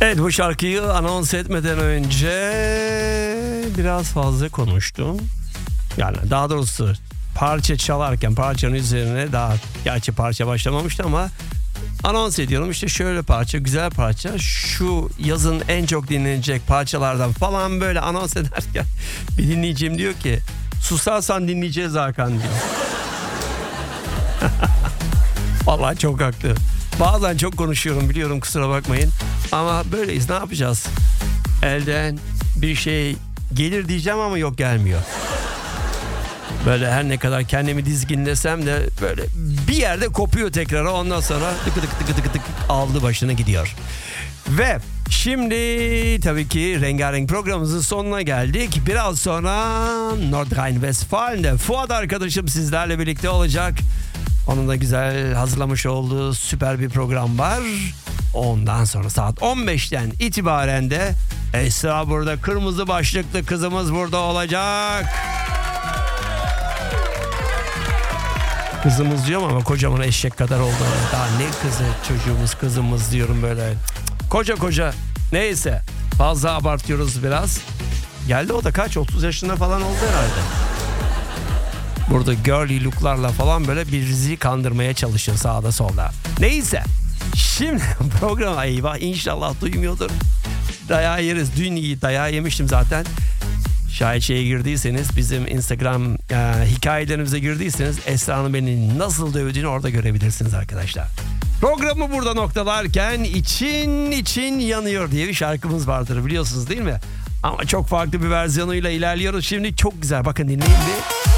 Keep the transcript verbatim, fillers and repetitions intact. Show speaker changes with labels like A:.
A: Evet, bu şarkıyı anons etmeden önce biraz fazla konuştum. Yani daha doğrusu parça çalarken parçanın üzerine daha gerçi parça başlamamıştı ama anons ediyorum. İşte şöyle parça, güzel parça, şu yazın en çok dinlenecek parçalardan falan böyle anons ederken bir dinleyicim diyor ki susarsan dinleyeceğiz Hakan diyor. Vallahi çok haklı. Bazen çok konuşuyorum biliyorum, kusura bakmayın. Ama böyleyiz, ne yapacağız? Elden bir şey gelir diyeceğim ama yok, gelmiyor. Böyle her ne kadar kendimi dizginlesem de böyle bir yerde kopuyor tekrar. Ondan sonra tıkı tıkı tıkı tıkı tık aldı başına gidiyor. Ve şimdi tabii ki rengarenk programımızın sonuna geldik. Biraz sonra Nordrhein-Westfalen'de Fuat arkadaşım sizlerle birlikte olacak. Onun da güzel hazırlamış olduğu süper bir program var. Ondan sonra saat on beşten itibaren de Esra burada, kırmızı başlıklı kızımız burada olacak. Kızımız diyorum ama kocaman eşek kadar oldu. Daha ne kızı, çocuğumuz, kızımız diyorum böyle. Koca koca. Neyse, fazla abartıyoruz biraz. Geldi o da kaç, otuz yaşında falan oldu herhalde. Burada girly looklarla falan böyle bizi kandırmaya çalışıyor sağda solda. Neyse. Şimdi programa eyvah inşallah duymuyordur. Dayağı yeriz. Dün iyi dayağı yemiştim zaten. Şayet şeye girdiyseniz, bizim Instagram e, hikayelerimize girdiyseniz Esra'nın beni nasıl dövdüğünü orada görebilirsiniz arkadaşlar. Programı burada noktalarken için için yanıyor diye bir şarkımız vardır, biliyorsunuz değil mi? Ama çok farklı bir versiyonuyla ilerliyoruz. Şimdi çok güzel, bakın dinleyin bir.